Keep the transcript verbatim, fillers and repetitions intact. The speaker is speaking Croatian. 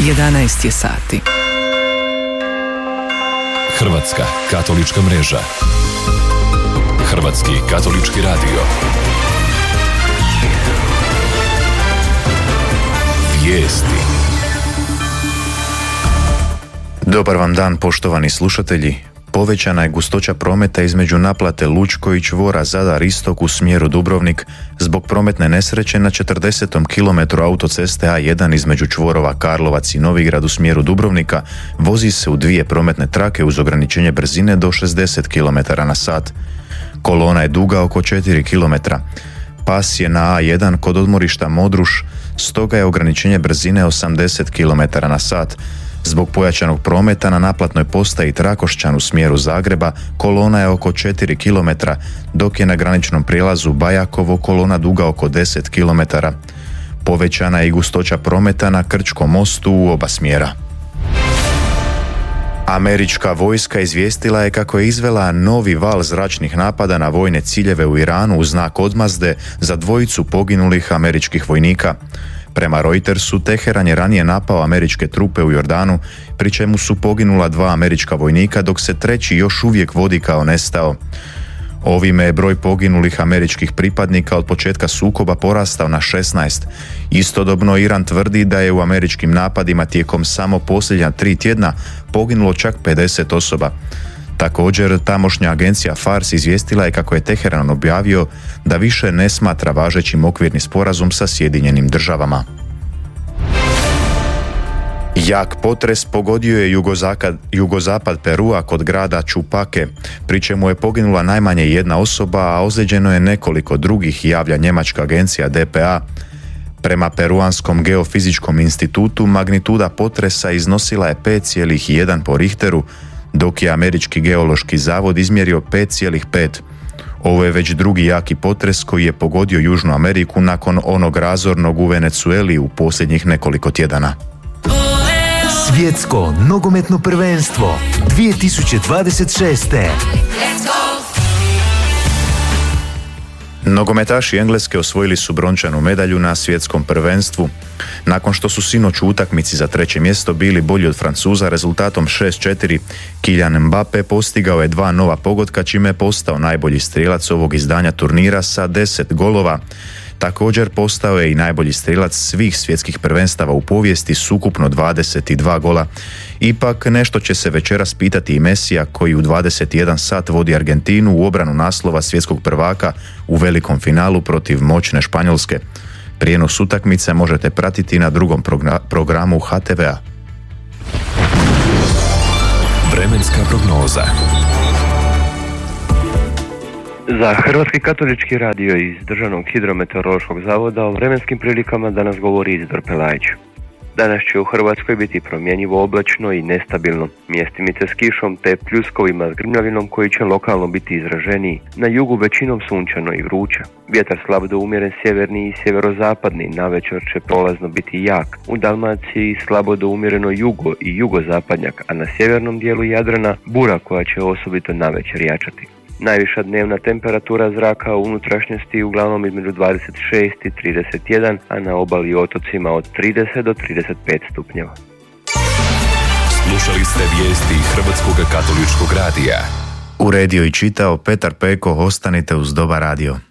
jedanaest je sati. Hrvatska katolička mreža. Hrvatski katolički radio. Vijesti. Dobar vam dan, poštovani slušatelji. Povećana je gustoća prometa između naplate Lučko i čvora Zadar Istok u smjeru Dubrovnik zbog prometne nesreće na četrdesetom kilometru autoceste A jedan između čvorova Karlovac i Novigrad u smjeru Dubrovnika. Vozi se u dvije prometne trake uz ograničenje brzine do šezdeset kilometara na sat. Kolona je duga oko četiri kilometra. Pas je na A jedan kod odmorišta Modruš, stoga je ograničenje brzine osamdeset kilometara na sat. Zbog pojačanog prometa na naplatnoj postaji Trakošćan u smjeru Zagreba kolona je oko četiri kilometra, dok je na graničnom prijelazu Bajakovo kolona duga oko deset kilometara. Povećana je i gustoća prometa na Krčkom mostu u oba smjera. Američka vojska izvijestila je kako je izvela novi val zračnih napada na vojne ciljeve u Iranu u znak odmazde za dvojicu poginulih američkih vojnika. Prema Reutersu, Teheran je ranije napao američke trupe u Jordanu, pri čemu su poginula dva američka vojnika, dok se treći još uvijek vodi kao nestao. Ovime je broj poginulih američkih pripadnika od početka sukoba porastao na šesnaest. Istodobno Iran tvrdi da je u američkim napadima tijekom samo posljednja tri tjedna poginulo čak pedeset osoba. Također, tamošnja agencija Fars izvijestila je kako je Teheran objavio da više ne smatra važećim okvirni sporazum sa Sjedinjenim državama. Jak potres pogodio je jugozakad, jugozapad Perua kod grada Čupake, pri čemu je poginula najmanje jedna osoba, a ozlijeđeno je nekoliko drugih, javlja njemačka agencija D P A. Prema Peruanskom geofizičkom institutu magnituda potresa iznosila je pet zarez jedan po Richteru, dok je Američki geološki zavod izmjerio pet zarez pet. Ovo je već drugi jaki potres koji je pogodio Južnu Ameriku nakon onog razornog u Venezueli u posljednjih nekoliko tjedana. Svjetsko nogometno prvenstvo dvije tisuće dvadeset šeste. Nogometaši Engleske osvojili su brončanu medalju na svjetskom prvenstvu. Nakon što su sinoć u utakmici za treće mjesto bili bolji od Francuza rezultatom šest četiri, Kylian Mbappe postigao je dva nova pogotka, čime je postao najbolji strijelac ovog izdanja turnira sa deset golova. Također postao je i najbolji strijelac svih svjetskih prvenstava u povijesti s ukupno dvadeset dva gola. Ipak nešto će se večeras pitati i Mesija, koji u dvadeset jedan sat vodi Argentinu u obranu naslova svjetskog prvaka u velikom finalu protiv moćne Španjolske. Prijenos utakmice možete pratiti na drugom progra- programu H T V-a. Vremenska prognoza. Za Hrvatski katolički radio iz Državnog hidrometeorološkog zavoda o vremenskim prilikama danas govori Izidor Pelajić. Danas će u Hrvatskoj biti promjenjivo oblačno i nestabilno, mjestimice s kišom te pljuskovima s grmljavinom koji će lokalno biti izraženiji. Na jugu većinom sunčano i vruće. Vjetar slab do umjeren sjeverni i sjeverozapadni, navečer će prolazno biti jak. U Dalmaciji slabo do umjereno jugo i jugozapadnjak, a na sjevernom dijelu Jadrana bura koja će osobito navečer jačati. Najviša dnevna temperatura zraka u unutrašnjosti uglavnom između dvadeset šest i trideset jedan, a na obali i otocima od trideset do trideset pet stupnjeva. Slušali ste vijesti Hrvatskog katoličkog radija. Uredio i čitao Petar Peko, ostanite uz Dobar radio.